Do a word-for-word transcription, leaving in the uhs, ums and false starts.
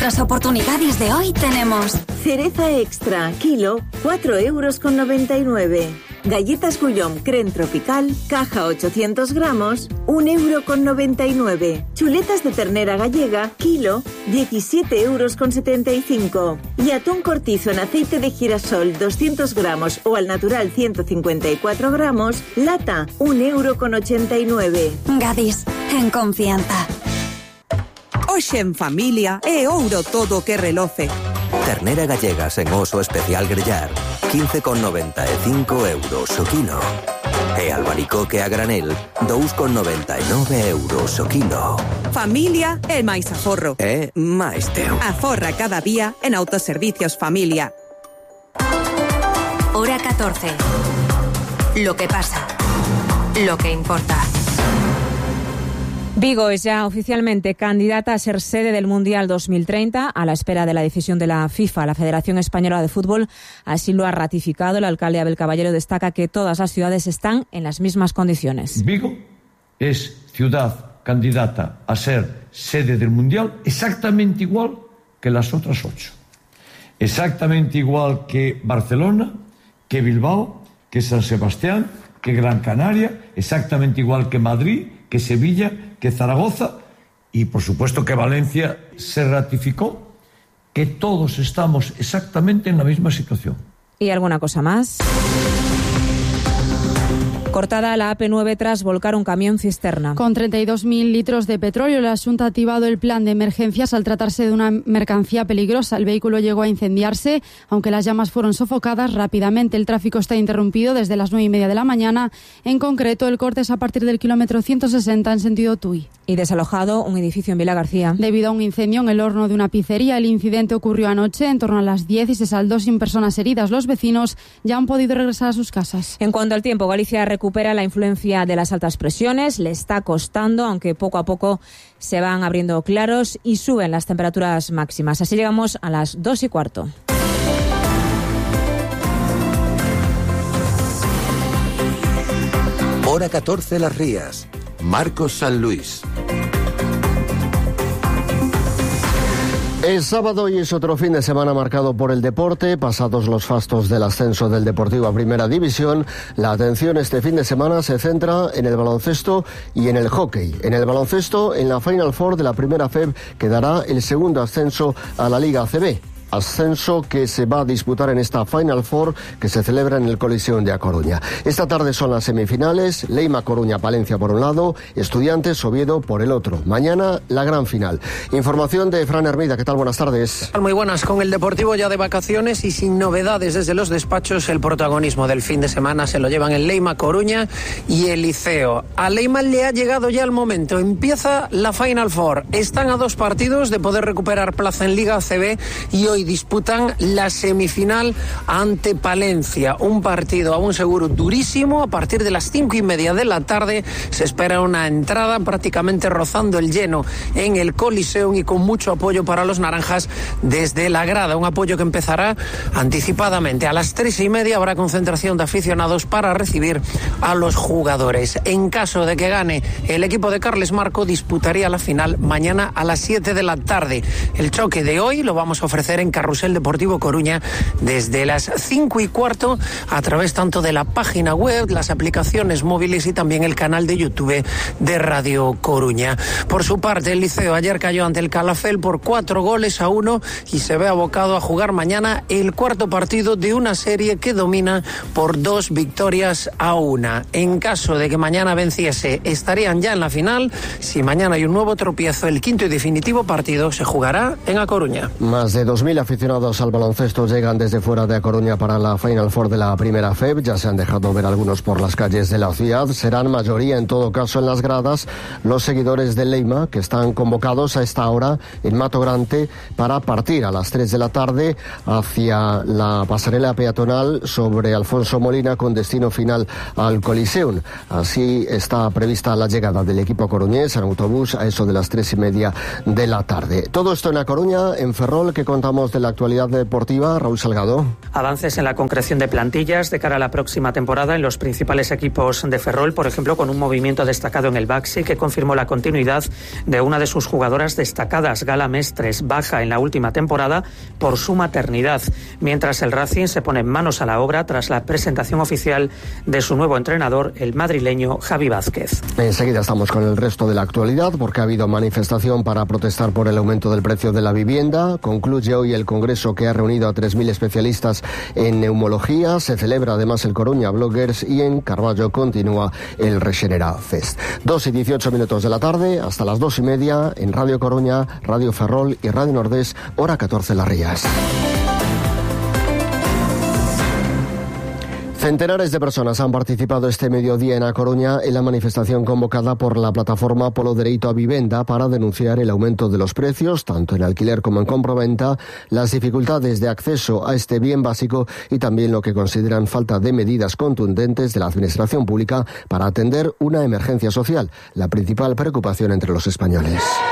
las oportunidades de hoy tenemos cereza extra, kilo, cuatro euros con noventa y nueve. Galletas Gullón Crème Tropical, caja ochocientos gramos, un euro con noventa y nueve. Chuletas de ternera gallega, kilo, diecisiete euros con setenta y cinco. Y atún cortizo en aceite de girasol, doscientos gramos o al natural ciento cincuenta y cuatro gramos, lata, un euro con ochenta y nueve. Gadis, en confianza. Hoxe en familia é ouro todo que reloce. Ternera gallega sen oso especial grellar, quince con noventa e cinco euros o kilo. E albaricoque a granel, dous con noventa e nove euros o kilo. Familia é máis aforro. É máis teu. Aforra cada día en Autoservicios Familia. Hora catorce. Lo que pasa. Lo que importa. Vigo es ya oficialmente candidata a ser sede del Mundial dos mil treinta, a la espera de la decisión de la FIFA. La Federación Española de Fútbol así lo ha ratificado. El alcalde Abel Caballero destaca que todas las ciudades están en las mismas condiciones. Vigo es ciudad candidata a ser sede del Mundial exactamente igual que las otras ocho. Exactamente igual que Barcelona, que Bilbao, que San Sebastián, que Gran Canaria, exactamente igual que Madrid, que Sevilla, que Zaragoza y, por supuesto, que Valencia. Se ratificó que todos estamos exactamente en la misma situación. ¿Y alguna cosa más? Cortada la A P nueve tras volcar un camión cisterna. Con treinta y dos mil litros de petróleo, la Xunta ha activado el plan de emergencias al tratarse de una mercancía peligrosa. El vehículo llegó a incendiarse, aunque las llamas fueron sofocadas rápidamente. El tráfico está interrumpido desde las nueve y media de la mañana. En concreto, el corte es a partir del kilómetro ciento sesenta en sentido Tui. Y desalojado un edificio en Vila García. Debido a un incendio en el horno de una pizzería, el incidente ocurrió anoche en torno a las diez y se saldó sin personas heridas. Los vecinos ya han podido regresar a sus casas. En cuanto al tiempo, Galicia recupera la influencia de las altas presiones, le está costando, aunque poco a poco se van abriendo claros y suben las temperaturas máximas. Así llegamos a las dos y cuarto. Hora catorce Las Rías. Marcos San Luis. Es sábado y es otro fin de semana marcado por el deporte. Pasados los fastos del ascenso del Deportivo a Primera División, la atención este fin de semana se centra en el baloncesto y en el hockey. En el baloncesto, en la Final Four de la Primera F E B quedará el segundo ascenso a la Liga A C B. Ascenso que se va a disputar en esta Final Four que se celebra en el Coliseum de A Coruña. Esta tarde son las semifinales, Leima Coruña Palencia por un lado, Estudiantes Oviedo por el otro. Mañana la gran final. Información de Fran Hermida, ¿qué tal? Buenas tardes. Muy buenas, con el Deportivo ya de vacaciones y sin novedades desde los despachos, el protagonismo del fin de semana se lo llevan el Leima Coruña y el Liceo. A Leima le ha llegado ya el momento, empieza la Final Four, están a dos partidos de poder recuperar plaza en Liga A C B y hoy disputan la semifinal ante Palencia, un partido aún seguro durísimo. A partir de las cinco y media de la tarde se espera una entrada prácticamente rozando el lleno en el Coliseum y con mucho apoyo para los naranjas desde la grada, un apoyo que empezará anticipadamente. A las tres y media habrá concentración de aficionados para recibir a los jugadores. En caso de que gane el equipo de Carles Marco, disputaría la final mañana a las siete de la tarde. El choque de hoy lo vamos a ofrecer en Carrusel Deportivo Coruña desde las cinco y cuarto a través tanto de la página web, las aplicaciones móviles y también el canal de YouTube de Radio Coruña. Por su parte, el Liceo ayer cayó ante el Calafell por cuatro goles a uno y se ve abocado a jugar mañana el cuarto partido de una serie que domina por dos victorias a una. En caso de que mañana venciese, estarían ya en la final. Si mañana hay un nuevo tropiezo, el quinto y definitivo partido se jugará en A Coruña. Más de dos mil aficionados al baloncesto llegan desde fuera de A Coruña para la Final Four de la Primera F E B. Ya se han dejado ver algunos por las calles de la ciudad. Serán mayoría, en todo caso, en las gradas los seguidores del Leima, que están convocados a esta hora en Mato Grande para partir a las tres de la tarde hacia la pasarela peatonal sobre Alfonso Molina con destino final al Coliseum. Así está prevista la llegada del equipo coruñés en autobús a eso de las tres y media de la tarde. Todo esto en A Coruña, en Ferrol, que contamos minutos de la actualidad deportiva. Raúl Salgado. Avances en la concreción de plantillas de cara a la próxima temporada en los principales equipos de Ferrol, por ejemplo, con un movimiento destacado en el Baxi que confirmó la continuidad de una de sus jugadoras destacadas, Gala Mestres, baja en la última temporada por su maternidad, mientras el Racing se pone manos a la obra tras la presentación oficial de su nuevo entrenador, el madrileño Javi Vázquez. Enseguida estamos con el resto de la actualidad, porque ha habido manifestación para protestar por el aumento del precio de la vivienda. Concluye hoy el congreso que ha reunido a tres mil especialistas en neumología. Se celebra además el Coruña Bloggers y en Carballo continúa el Regenera Fest. Dos y dieciocho minutos de la tarde, hasta las dos y media en Radio Coruña, Radio Ferrol y Radio Nordés, hora catorce Las Rías. Centenares de personas han participado este mediodía en A Coruña en la manifestación convocada por la plataforma Polo Dereito a Vivenda para denunciar el aumento de los precios, tanto en alquiler como en compraventa, las dificultades de acceso a este bien básico y también lo que consideran falta de medidas contundentes de la administración pública para atender una emergencia social, la principal preocupación entre los españoles.